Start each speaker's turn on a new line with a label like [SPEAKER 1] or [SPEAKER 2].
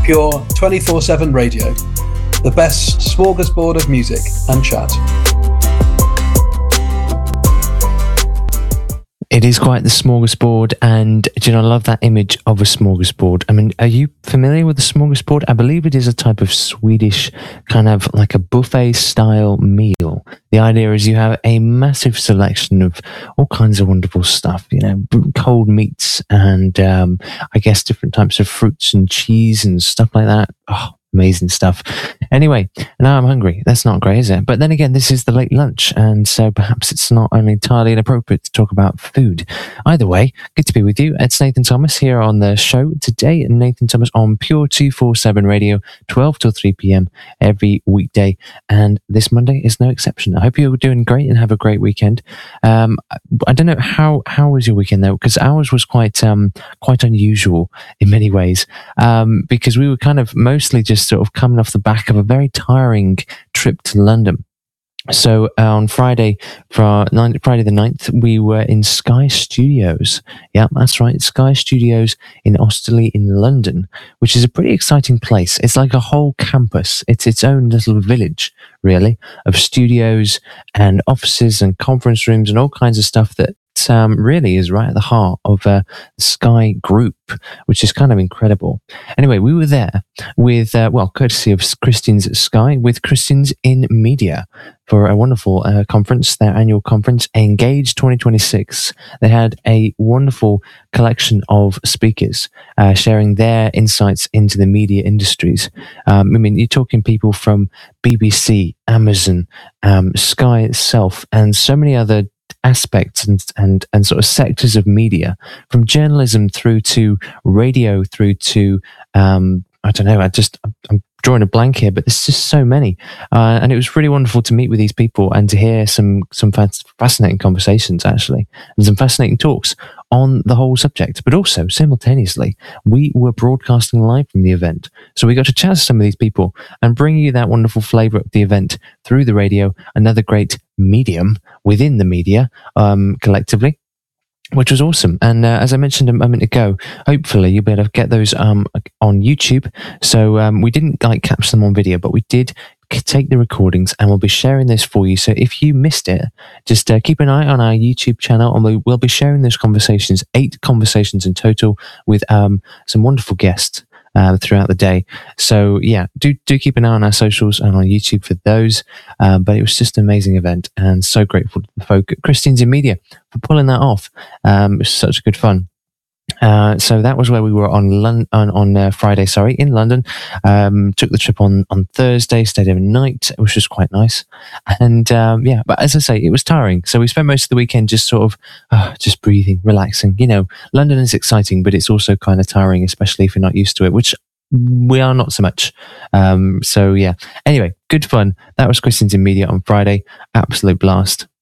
[SPEAKER 1] Pure 24/7 radio. The best smorgasbord of music and chat.
[SPEAKER 2] It is quite the smorgasbord, and do you know, I love that image of a smorgasbord. I mean, are you familiar with the smorgasbord? I believe it is a type of Swedish kind of like a buffet style meal. The idea is you have a massive selection of all kinds of wonderful stuff, you know, cold meats and I guess different types of fruits and cheese and stuff like that. Oh, amazing stuff. Anyway, now I'm hungry. That's not great, is it? But then again, this is the late lunch, and so perhaps it's not only entirely inappropriate to talk about food. Either way, good to be with you. It's Nathan Thomas here on the show today. Nathan Thomas on Pure 247 Radio, 12 till 3 p.m. every weekday, and this Monday is no exception. I hope you're doing great and have a great weekend. I don't know how was your weekend though, because ours was quite unusual in many ways, because we were kind of mostly just sort of coming off the back of a very tiring trip to London. So on Friday the 9th, we were in Sky Studios. Yeah, that's right, Sky Studios in Osterley in London, which is a pretty exciting place. It's like a whole campus. It's its own little village, really, of studios and offices and conference rooms and all kinds of stuff that really is right at the heart of the Sky Group, which is kind of incredible. Anyway, we were there with, courtesy of Christians at Sky, with Christians in Media for a wonderful conference, their annual conference, Engage 2026. They had a wonderful collection of speakers sharing their insights into the media industries. I mean, you're talking people from BBC, Amazon, Sky itself, and so many other aspects and sort of sectors of media, from journalism through to radio, through to I don't know, I'm drawing a blank here, but there's just so many, and it was really wonderful to meet with these people and to hear some fascinating conversations, actually, and some fascinating talks on the whole subject. But also, simultaneously, we were broadcasting live from the event, so we got to chat to some of these people and bring you that wonderful flavour of the event through the radio, another great medium within the media, collectively, which was awesome. And as I mentioned a moment ago, hopefully you'll be able to get those on YouTube. So we didn't capture them on video, but we did take the recordings, and we'll be sharing this for you. So if you missed it, just keep an eye on our YouTube channel, and we'll be sharing those conversations, 8 conversations in total, with some wonderful guests throughout the day. So yeah, do keep an eye on our socials and on YouTube for those. But it was just an amazing event, and so grateful to the folk at Christians in Media for pulling that off. It was such good fun. So that was where we were on Friday, in London. Took the trip on Thursday, stayed overnight, which was quite nice. And but as I say, it was tiring. So we spent most of the weekend just sort of just breathing, relaxing. You know, London is exciting, but it's also kind of tiring, especially if you're not used to it, which we are not so much. So yeah. Anyway, good fun. That was Christians in Media on Friday. Absolute blast.